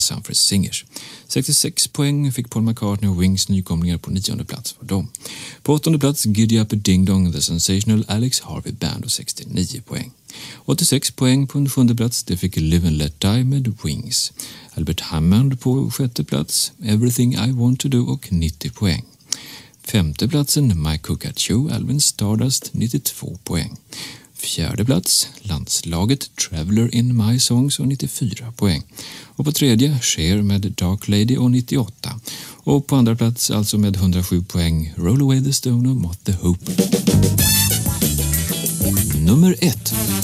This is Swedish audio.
Sanford Singers. 66 poäng fick Paul McCartney och Wings, nykomlingar på 9:e plats för dem. På 8:e plats Giddy Up Ding Dong, The Sensational Alex Harvey Band och 69 poäng. 86 poäng på en 7:e plats, det fick Live and Let Die med Wings. Albert Hammond på 6:e plats, Everything I Want To Do och 90 poäng. 5:e platsen My Cook at You, Alvin Stardust, 92 poäng. 4:e plats, landslaget Traveller in My Songs och 94 poäng. Och på 3:e, Cher med Dark Lady och 98. Och på 2:a plats, alltså med 107 poäng, Roll Away the Stone och Moth the Hope. Nummer 1.